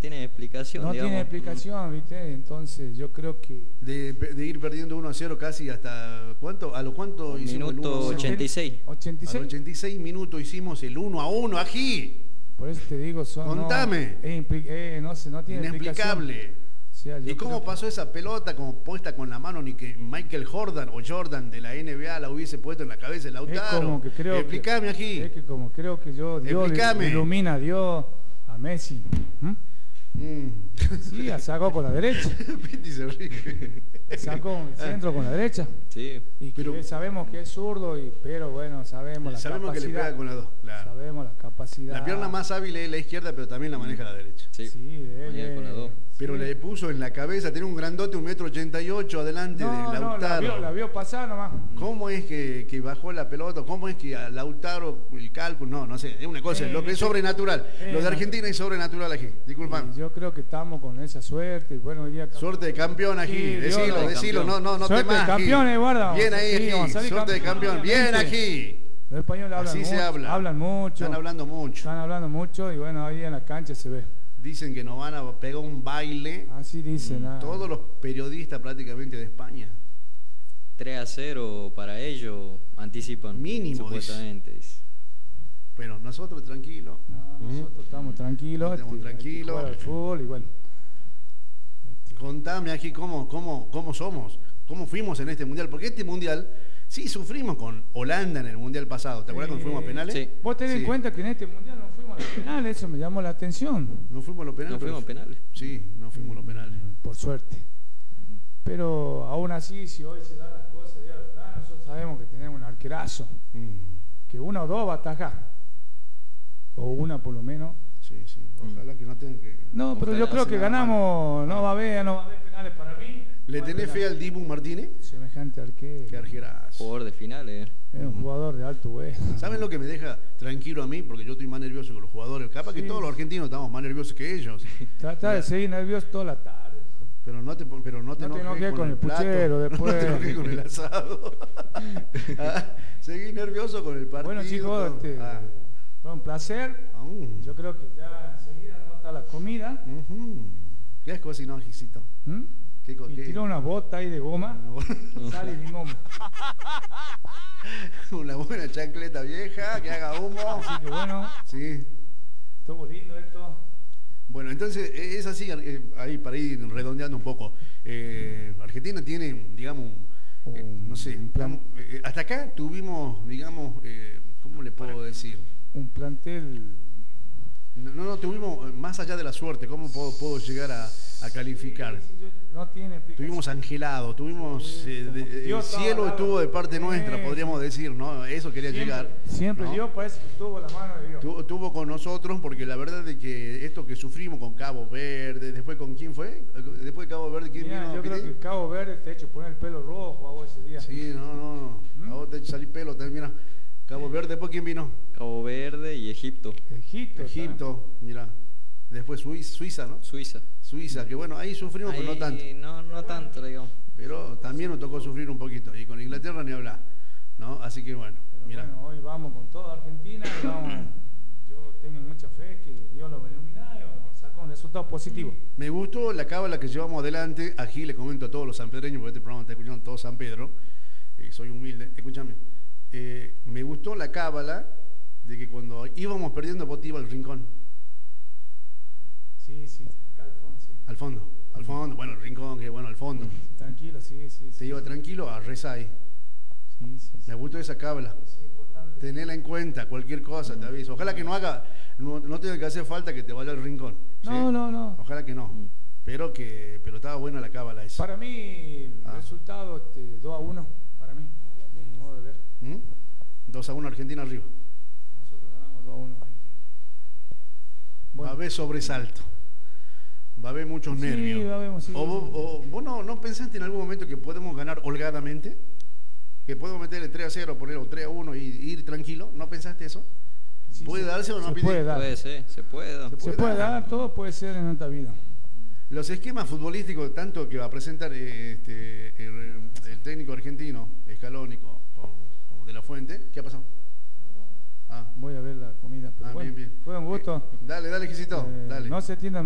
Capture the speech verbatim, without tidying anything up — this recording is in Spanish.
tiene explicación, No digamos. tiene explicación, ¿viste? Entonces yo creo que... De, de ir perdiendo uno a cero casi hasta... ¿Cuánto? ¿A lo cuánto hicimos el uno a Minuto uno? ochenta y seis. ¿ochenta y A seis? los ochenta y seis minutos hicimos el uno a uno, ají. Por eso te digo, son... Contame. No, es impli- eh, no, sé, no tiene Inexplicable. explicación. O sea, yo ¿Y cómo creo que- pasó esa pelota como puesta con la mano? Ni que Michael Jordan o Jordan de la N B A la hubiese puesto en la cabeza de Es Lautaro. como que creo Explícame, que, ají. es que como creo que yo Dios le, Explícame. le ilumina a Dios a Messi. ¿Mm? Mm. Sí, la sacó con la derecha. Piti se ríe. Sacó el centro con la derecha. Sí. Y que Pero- sabemos que es zurdo, y, pero bueno, sabemos la Sabemos que le capacidad. pega con las dos. Claro. Sabemos la capacidad. La pierna más hábil es la izquierda, pero también la maneja la derecha. Sí. Sí, él Mañana con las dos. Pero sí. le puso en la cabeza, tiene un grandote, un metro ochenta y ocho adelante No, de no, la Lautaro. vio, la vio pasar nomás. ¿Cómo es que, que bajó la pelota? ¿Cómo es que a Lautaro el cálculo? No, no sé, es una cosa, Eh, lo que es viste, sobrenatural. eh, Lo de no. Argentina es sobrenatural aquí, disculpame. Y yo creo que estamos con esa suerte. Y bueno, hoy día Suerte de campeón aquí, Sí, Dios, decilo, de decilo, no, campeón. no, no Suerte te de más. campeones, guarda. Bien ahí, Sí, vamos a aquí, salir suerte de campeón, campeones, bien obviamente. aquí. Los españoles hablan Así mucho. se habla. Hablan mucho. Están hablando mucho. Están hablando mucho y bueno, ahí en la cancha se ve. Dicen que nos van a pegar un baile Así dicen. ah. todos los periodistas prácticamente de España. tres a cero para ellos, anticipan. Mínimo, Supuestamente. dice. Pero nosotros tranquilos. No, nosotros estamos tranquilos. Estamos este, hay que tranquilos. jugar al fútbol y bueno. Este, Contame aquí cómo, cómo, cómo somos, cómo fuimos en este mundial. Porque este mundial, sí sufrimos con Holanda en el mundial pasado. ¿Te acuerdas Eh, cuando fuimos a penales? sí. Vos tenés Sí. en cuenta que en este mundial no fuimos a los penales, eso me llamó la atención. No fuimos a los penales. No pero- fuimos a penales. Sí, no fuimos a los penales. Por suerte. Pero aún así, si hoy se dan las cosas, ya, ah, nosotros sabemos que tenemos un arquerazo, Mm, que uno o dos va a atajar. O una por lo menos. sí, sí. Ojalá que no tengan que... No, pero yo Ojalá creo se que nada ganamos, no va a haber, no va a haber penales para mí. ¿Le No hay tenés fe penales. al Dibu Martínez? Semejante arquero. Qué arquerazo. Jugador de finales. Es un jugador de alto güey. ¿Saben lo que me deja tranquilo a mí? Porque yo estoy más nervioso que los jugadores. Capaz que Sí. todos los argentinos estamos más nerviosos que ellos. Trata de seguir nervioso toda la tarde. Pero no te, pon- pero no te No te enojes enojes con, con el el plato. puchero después. No te enojes con el asado. Ah, seguí nervioso con el partido. Bueno, chicos, todo. este, Ah, fue un placer. aún. Yo creo que ya enseguida nos está la comida. Ujú. ¿Qué es cosa si no, Gisito? ¿Mm? ¿Qué co- Y qué? tiró una bota ahí de goma. Sal y limón. Una buena chancleta vieja que haga humo. Así que bueno, Sí. estuvo lindo esto. Bueno, entonces eh, es así, eh, ahí para ir redondeando un poco. Eh, Argentina tiene, digamos, eh, no sé, Un plan. digamos, eh, hasta acá tuvimos, digamos, eh, ¿cómo le puedo decir? Un plantel. No, no, no, tuvimos, eh, más allá de la suerte, ¿cómo puedo, puedo llegar a, a calificar? Sí, yo- No tiene explicación. Tuvimos angelado, tuvimos, Sí, eh, como de- que el Dios estaba cielo al lado. estuvo de parte nuestra, Sí, podríamos decir, ¿no? Eso quería Siempre, llegar. siempre ¿no? Dios parece que tuvo la mano de Dios. Tu- Tuvo con nosotros, porque la verdad es que esto que sufrimos con Cabo Verde, después con quién fue, después de Cabo Verde, ¿quién Mira, vino? yo creo Piti? que Cabo Verde te ha hecho poner el pelo rojo a vos ese día. Sí, no, no, ¿Mm? a vos te salí pelo también, mira. Cabo Verde, después quién vino? Cabo Verde y Egipto. Egipto. Egipto, mira. Después Suiza, Suiza, ¿no? Suiza. Suiza, que bueno, ahí sufrimos, pero no Ahí tanto. No, no tanto, digamos. Pero también nos tocó sufrir un poquito. Y con Inglaterra ni hablar, ¿no? Así que bueno, Pero mira. bueno, hoy vamos con toda Argentina. Y vamos, yo tengo mucha fe que Dios lo va a iluminar y vamos a sacar un resultado positivo. Me gustó la cábala que llevamos adelante. Aquí le comento a todos los sanpedreños, porque este programa está escuchando todo San Pedro. Eh, soy humilde. Escúchame. Eh, me gustó la cábala de que cuando íbamos perdiendo, vos te ibas al rincón. Sí, sí, acá al fondo, sí. Al fondo. Al fondo. Bueno, el rincón, que bueno, al fondo. Tranquilo, sí, sí. Te sí. iba tranquilo a rezar ahí. Sí, sí, sí. Me gustó esa cábala. Es importante. Tenela en cuenta, cualquier cosa, te aviso. Ojalá que no haga, no, no tenga que hacer falta que te vaya al rincón. ¿sí? No, no, no. Ojalá que no. Pero que, pero estaba buena la cábala esa. Para mí, el Ah. resultado este, dos a uno, para mí, de mi modo de ver. ¿Mm? dos a uno Argentina arriba. Nosotros ganamos dos a uno. Va a haber sobresalto. Va a haber muchos Sí, nervios. va a haber, sí, o vos, sí. o vos no, no pensaste en algún momento que podemos ganar holgadamente, que podemos meterle tres a cero, poner o tres a uno y, y ir tranquilo. ¿No pensaste eso? Sí, ¿Puede se- darse o no, se Piti? puede dar. Puede ser, se puede. Se Se puede puede dar. dar, todo puede ser en esta vida. Los esquemas futbolísticos, tanto que va a presentar eh, este, el, el técnico argentino, Scalónico, como, como de la Fuente, ¿qué ha pasado? Ah, Voy a ver la comida, pero ah, bueno, bien, bien. fue un gusto. Eh, dale, dale, Gisito, Eh, dale. No se tiendan